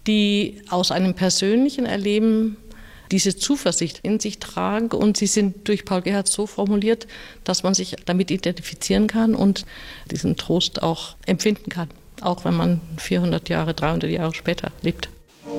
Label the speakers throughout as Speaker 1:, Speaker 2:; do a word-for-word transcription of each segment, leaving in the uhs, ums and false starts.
Speaker 1: die aus einem persönlichen Erleben diese Zuversicht in sich tragen, und sie sind durch Paul Gerhardt so formuliert, dass man sich damit identifizieren kann und diesen Trost auch empfinden kann, auch wenn man vierhundert Jahre, dreihundert Jahre später lebt.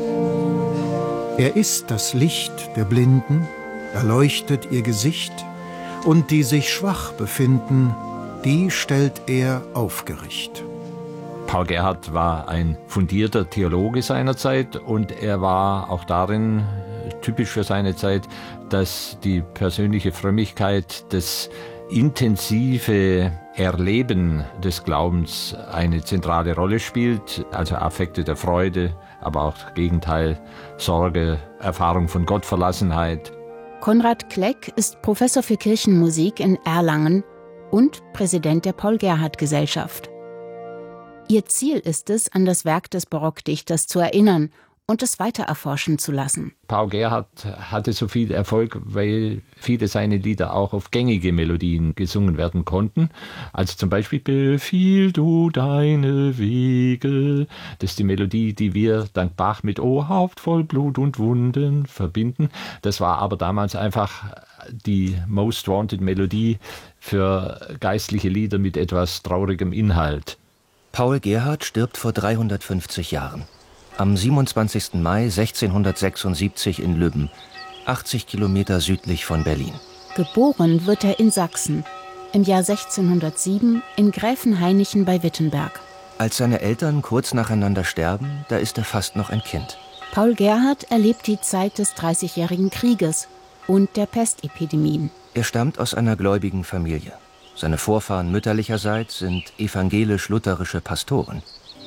Speaker 2: Er ist das Licht der Blinden, erleuchtet ihr Gesicht, und die sich schwach befinden, die stellt er aufgericht.
Speaker 3: Paul Gerhardt war ein fundierter Theologe seiner Zeit, und er war auch darin typisch für seine Zeit, dass die persönliche Frömmigkeit, das intensive Erleben des Glaubens eine zentrale Rolle spielt, also Affekte der Freude, aber auch das Gegenteil, Sorge, Erfahrung von Gottverlassenheit.
Speaker 4: Konrad Kleck ist Professor für Kirchenmusik in Erlangen und Präsident der Paul-Gerhardt-Gesellschaft. Ihr Ziel ist es, an das Werk des Barockdichters zu erinnern und es weiter erforschen zu lassen.
Speaker 3: Paul Gerhardt hatte so viel Erfolg, weil viele seiner Lieder auch auf gängige Melodien gesungen werden konnten. Also zum Beispiel Befiehl du deine Wege. Das ist die Melodie, die wir dank Bach mit O Haupt voll Blut und Wunden verbinden. Das war aber damals einfach die Most Wanted Melodie für geistliche Lieder mit etwas traurigem Inhalt.
Speaker 5: Paul Gerhardt stirbt vor dreihundertfünfzig Jahren. Am siebenundzwanzigsten Mai sechzehnhundertsechsundsiebzig in Lübben, achtzig Kilometer südlich von Berlin.
Speaker 4: Geboren wird er in Sachsen, im Jahr sechzehnhundertsieben in Gräfenhainichen bei Wittenberg.
Speaker 5: Als seine Eltern kurz nacheinander sterben, da ist er fast noch ein Kind.
Speaker 4: Paul Gerhardt erlebt die Zeit des Dreißigjährigen Krieges und der Pestepidemien.
Speaker 5: Er stammt aus einer gläubigen Familie. Seine Vorfahren mütterlicherseits sind evangelisch-lutherische Pastoren.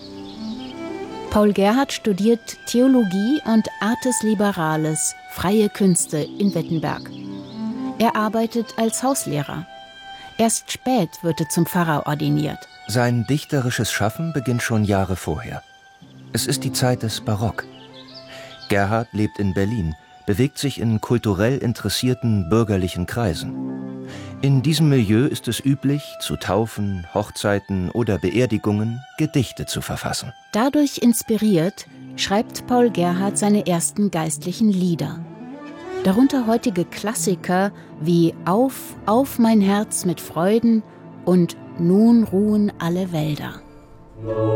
Speaker 4: Paul Gerhardt studiert Theologie und Artes Liberales, freie Künste in Wittenberg. Er arbeitet als Hauslehrer. Erst spät wird er zum Pfarrer ordiniert.
Speaker 5: Sein dichterisches Schaffen beginnt schon Jahre vorher. Es ist die Zeit des Barock. Gerhardt lebt in Berlin, bewegt sich in kulturell interessierten bürgerlichen Kreisen. In diesem Milieu ist es üblich, zu Taufen, Hochzeiten oder Beerdigungen Gedichte zu verfassen.
Speaker 4: Dadurch inspiriert, schreibt Paul Gerhardt seine ersten geistlichen Lieder. Darunter heutige Klassiker wie Auf, auf mein Herz mit Freuden und Nun ruhen alle Wälder.